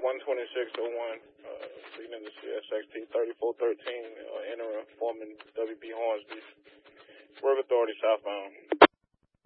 12601, leading the CSXT 3413, interim foreman W.B. Hornsby, Work Authority southbound.